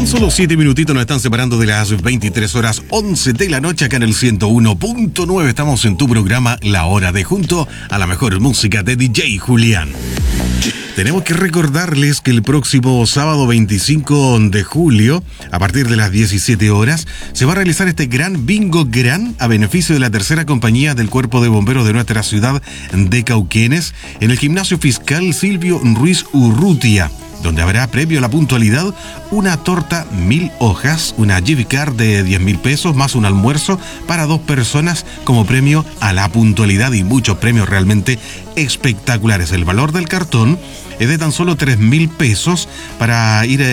Tan solo 7 minutitos nos están separando de las 23:11 de la noche acá en el 101.9. Estamos en tu programa La Hora de Junto a la mejor música de DJ Julián. Tenemos que recordarles que el próximo sábado 25 de julio, a partir de las 17 horas, se va a realizar este gran bingo gran a beneficio de la tercera compañía del Cuerpo de Bomberos de nuestra ciudad de Cauquenes, en el Gimnasio Fiscal Silvio Ruiz Urrutia, donde habrá premio a la puntualidad, una torta 1000 hojas, una gift card de 10.000 pesos, más un almuerzo para 2 personas como premio a la puntualidad y muchos premios realmente espectaculares. El valor del cartón es de tan solo 3.000 pesos para ir